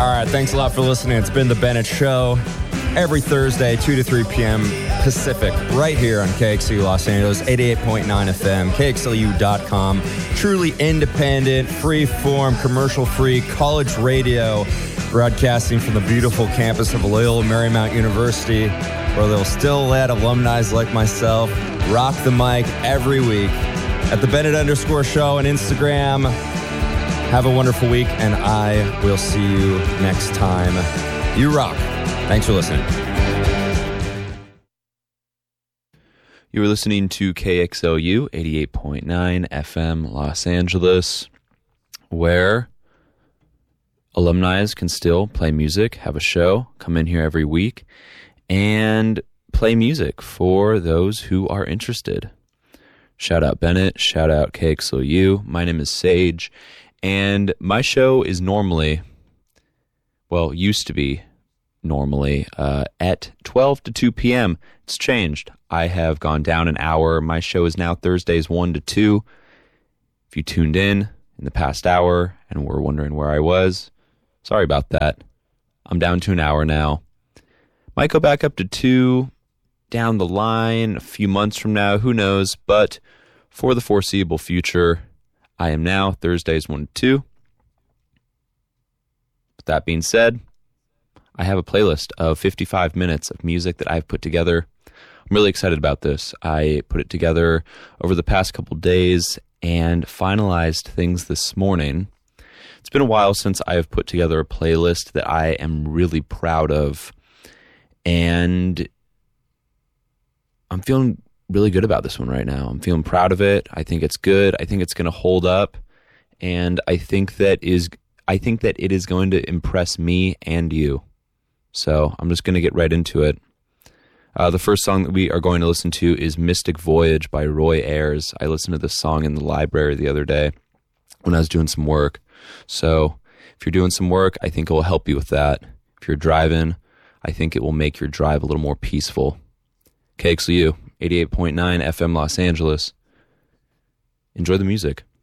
All right, thanks a lot for listening. It's been The Bennett Show every Thursday, 2 to 3 p.m. Pacific, right here on KXLU Los Angeles, 88.9 FM, KXLU.com. Truly independent, free-form, commercial-free college radio, broadcasting from the beautiful campus of Loyola Marymount University, where they'll still let alumni like myself rock the mic every week. At the Bennett_show on Instagram. Have a wonderful week, and I will see you next time. You rock. Thanks for listening. You were listening to KXLU 88.9 FM Los Angeles, where alumni can still play music, have a show, come in here every week, and play music for those who are interested. Shout out Bennett, shout out KXLU. My name is Sage, and my show is normally, well, used to be normally at 12 to 2 p.m. It's changed. I have gone down an hour. My show is now Thursdays 1 to 2. If you tuned in the past hour and were wondering where I was, sorry about that. I'm down to an hour now. Might go back up to 2 down the line, a few months from now, who knows, but for the foreseeable future, I am now Thursdays 1 to 2. With that being said, I have a playlist of 55 minutes of music that I've put together. I'm really excited about this. I put it together over the past couple days and finalized things this morning. It's been a while since I have put together a playlist that I am really proud of, and I'm feeling really good about this one right now. I'm feeling proud of it. I think it's good. I think it's going to hold up, and I think that it is going to impress me and you. So I'm just going to get right into it. The first song that we are going to listen to is Mystic Voyage by Roy Ayers. I listened to this song in the library the other day when I was doing some work. So if you're doing some work, I think it will help you with that. If you're driving, I think it will make your drive a little more peaceful. KXLU 88.9 FM Los Angeles. Enjoy the music.